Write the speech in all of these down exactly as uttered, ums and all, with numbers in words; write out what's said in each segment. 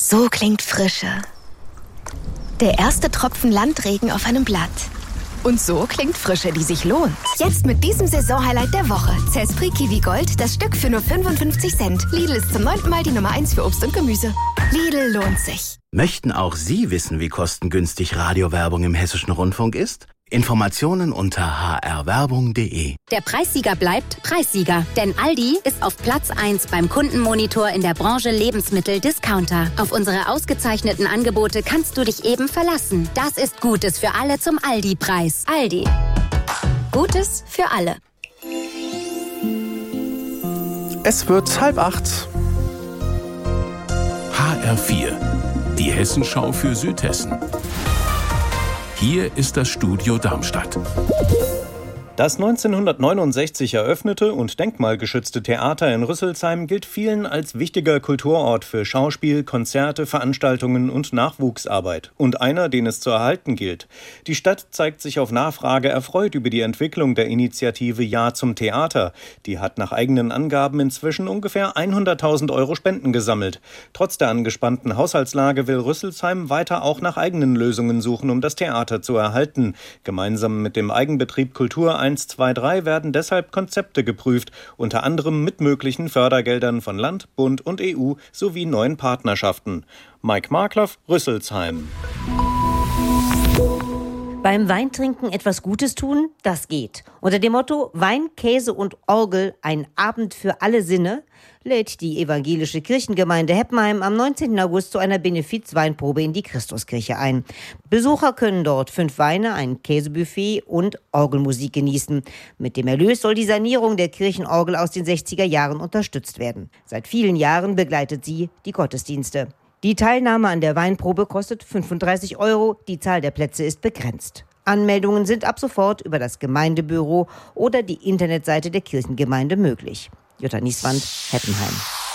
So klingt Frische. Der erste Tropfen Landregen auf einem Blatt. Und so klingt Frische, die sich lohnt. Jetzt mit diesem Saisonhighlight der Woche. Zespri Kiwi Gold, das Stück für nur fünfundfünfzig Cent. Lidl ist zum neunten Mal die Nummer eins für Obst und Gemüse. Lidl lohnt sich. Möchten auch Sie wissen, wie kostengünstig Radiowerbung im Hessischen Rundfunk ist? Informationen unter h r werbung punkt d e. Der Preissieger bleibt Preissieger, denn Aldi ist auf Platz eins beim Kundenmonitor in der Branche Lebensmittel-Discounter. Auf unsere ausgezeichneten Angebote kannst du dich eben verlassen. Das ist Gutes für alle zum Aldi-Preis. Aldi. Gutes für alle. Es wird halb acht. H R vier, die Hessenschau für Südhessen. Hier ist das Studio Darmstadt. Das neunzehnhundertneunundsechzig eröffnete und denkmalgeschützte Theater in Rüsselsheim gilt vielen als wichtiger Kulturort für Schauspiel, Konzerte, Veranstaltungen und Nachwuchsarbeit. Und einer, den es zu erhalten gilt. Die Stadt zeigt sich auf Nachfrage erfreut über die Entwicklung der Initiative Ja zum Theater. Die hat nach eigenen Angaben inzwischen ungefähr hunderttausend Euro Spenden gesammelt. Trotz der angespannten Haushaltslage will Rüsselsheim weiter auch nach eigenen Lösungen suchen, um das Theater zu erhalten. Gemeinsam mit dem Eigenbetrieb Kultur eins zwei drei werden deshalb Konzepte geprüft, unter anderem mit möglichen Fördergeldern von Land, Bund und E U sowie neuen Partnerschaften. Mike Markloff, Rüsselsheim. Beim Weintrinken etwas Gutes tun, das geht. Unter dem Motto Wein, Käse und Orgel, ein Abend für alle Sinne, lädt die evangelische Kirchengemeinde Heppenheim am neunzehnten August zu einer Benefiz-Weinprobe in die Christuskirche ein. Besucher können dort fünf Weine, ein Käsebuffet und Orgelmusik genießen. Mit dem Erlös soll die Sanierung der Kirchenorgel aus den sechziger Jahren unterstützt werden. Seit vielen Jahren begleitet sie die Gottesdienste. Die Teilnahme an der Weinprobe kostet fünfunddreißig Euro, die Zahl der Plätze ist begrenzt. Anmeldungen sind ab sofort über das Gemeindebüro oder die Internetseite der Kirchengemeinde möglich. Jutta Nieswand, Heppenheim.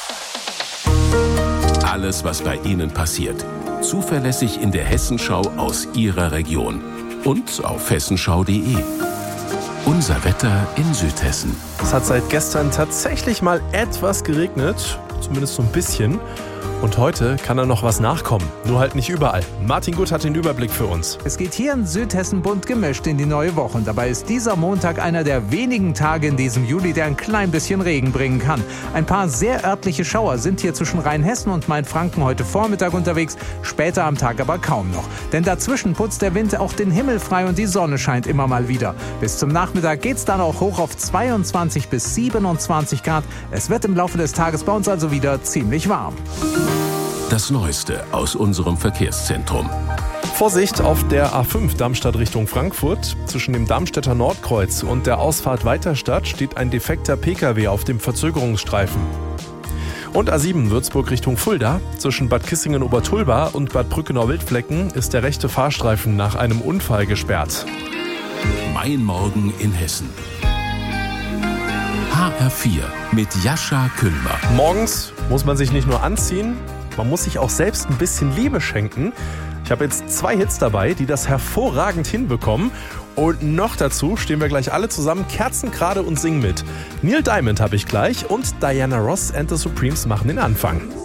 Alles, was bei Ihnen passiert, zuverlässig in der Hessenschau aus Ihrer Region und auf hessenschau punkt d e. Unser Wetter in Südhessen. Es hat seit gestern tatsächlich mal etwas geregnet, zumindest so ein bisschen. Und heute kann da noch was nachkommen, nur halt nicht überall. Martin Gut hat den Überblick für uns. Es geht hier in Südhessen bunt gemischt in die neue Woche. Und dabei ist dieser Montag einer der wenigen Tage in diesem Juli, der ein klein bisschen Regen bringen kann. Ein paar sehr örtliche Schauer sind hier zwischen Rheinhessen und Mainfranken heute Vormittag unterwegs, später am Tag aber kaum noch. Denn dazwischen putzt der Wind auch den Himmel frei und die Sonne scheint immer mal wieder. Bis zum Nachmittag geht's dann auch hoch auf zweiundzwanzig bis siebenundzwanzig Grad. Es wird im Laufe des Tages bei uns also wieder ziemlich warm. Das Neueste aus unserem Verkehrszentrum. Vorsicht auf der A fünf Darmstadt Richtung Frankfurt. Zwischen dem Darmstädter Nordkreuz und der Ausfahrt Weiterstadt steht ein defekter Pkw auf dem Verzögerungsstreifen. Und A sieben Würzburg Richtung Fulda. Zwischen Bad Kissingen-Obertulba und Bad Brückenau-Wildflecken ist der rechte Fahrstreifen nach einem Unfall gesperrt. Mein Morgen in Hessen. H R vier mit Jascha Küllmer. Morgens muss man sich nicht nur anziehen, man muss sich auch selbst ein bisschen Liebe schenken. Ich habe jetzt zwei Hits dabei, die das hervorragend hinbekommen. Und noch dazu stehen wir gleich alle zusammen kerzengerade und singen mit. Neil Diamond habe ich gleich und Diana Ross and the Supremes machen den Anfang.